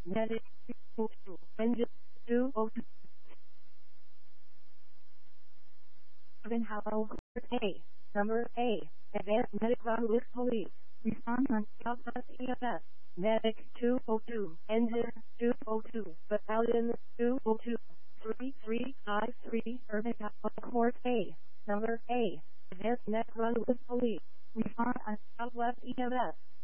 Medic 202. Engine 202. Ivanhoe A. Number A. Advanced Medic Louis Police. Response on Southwest EMS. Medic 202. Engine 202. Battalion 202. 3353. Urban Court A. Number A. Advanced Medic Louis Police. Response on Southwest EMS.